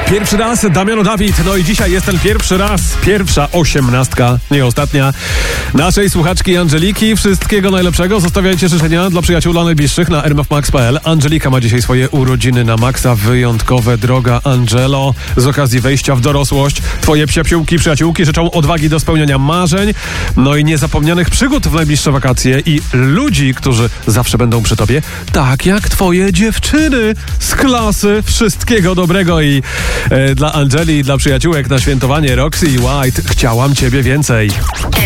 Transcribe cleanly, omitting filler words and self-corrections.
Pierwszy raz Damiano Dawid, no i dzisiaj jest ten pierwszy raz, pierwsza 18, nie ostatnia, naszej słuchaczki Angeliki. Wszystkiego najlepszego, zostawiajcie życzenia dla przyjaciół, dla najbliższych na rmfmax.pl. Angelika ma dzisiaj swoje urodziny na maksa, wyjątkowe, droga Angelo. Z okazji wejścia w dorosłość twoje psiapsiółki, przyjaciółki życzą odwagi do spełniania marzeń, no i niezapomnianych przygód w najbliższe wakacje i ludzi, którzy zawsze będą przy tobie, tak jak twoje dziewczyny z klasy. Wszystkiego dobrego i dla Angeli i dla przyjaciółek na świętowanie Roxy i White. Chciałam ciebie więcej.